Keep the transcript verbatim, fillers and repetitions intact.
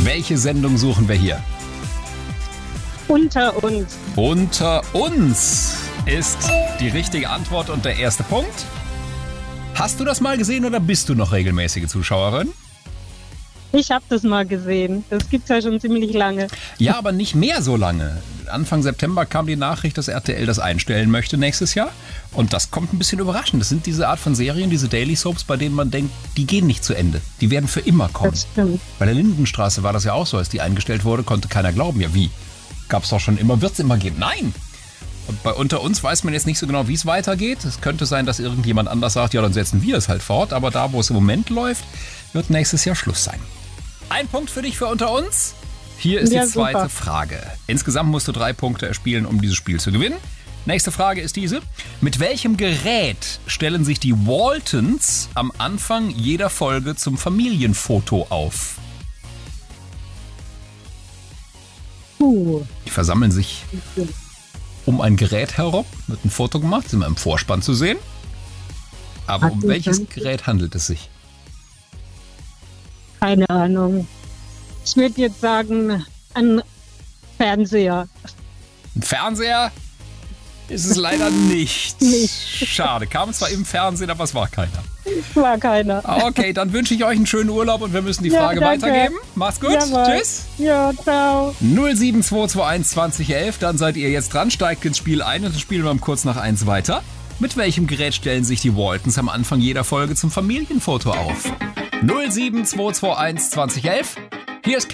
Welche Sendung suchen wir hier? Unter uns. Unter uns ist die richtige Antwort und der erste Punkt. Hast du das mal gesehen oder bist du noch regelmäßige Zuschauerin? Ich habe das mal gesehen. Das gibt's ja schon ziemlich lange. Ja, aber nicht mehr so lange. Anfang September kam die Nachricht, dass R T L das einstellen möchte nächstes Jahr. Und das kommt ein bisschen überraschend. Das sind diese Art von Serien, diese Daily Soaps, bei denen man denkt, die gehen nicht zu Ende. Die werden für immer kommen. Das stimmt. Bei der Lindenstraße war das ja auch so. Als die eingestellt wurde, konnte keiner glauben. Ja, wie? Gab's doch schon immer, wird's immer geben. Nein! Und bei Unter uns weiß man jetzt nicht so genau, wie es weitergeht. Es könnte sein, dass irgendjemand anders sagt, ja, dann setzen wir es halt fort. Aber da, wo es im Moment läuft, wird nächstes Jahr Schluss sein. Ein Punkt für dich für Unter uns. Hier ist Ja, die zweite super. Frage. Insgesamt musst du drei Punkte erspielen, um dieses Spiel zu gewinnen. Nächste Frage ist diese. Mit welchem Gerät stellen sich die Waltons am Anfang jeder Folge zum Familienfoto auf? Puh. Die versammeln sich um ein Gerät herum, wird ein Foto gemacht, sind wir im Vorspann zu sehen. Aber um welches Gerät handelt es sich? Keine Ahnung. Ich würde jetzt sagen, ein Fernseher. Ein Fernseher ist es leider nicht. Nicht. Schade, kam zwar im Fernsehen, aber es war keiner. War keiner. Okay, dann wünsche ich euch einen schönen Urlaub und wir müssen die Ja, Frage danke. weitergeben. Macht's gut, Jawohl. tschüss. Ja, ciao. null sieben zwei zwei eins zwanzig elf, dann seid ihr jetzt dran, steigt ins Spiel ein und dann spielen wir um kurz nach eins weiter. Mit welchem Gerät stellen sich die Waltons am Anfang jeder Folge zum Familienfoto auf? null sieben zwei zwei eins zwanzig elf. Hier ist